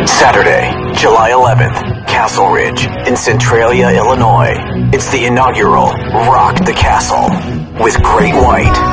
Saturday, July 11th, Castle Ridge in Centralia, Illinois. It's the inaugural Rock the Castle with Great White.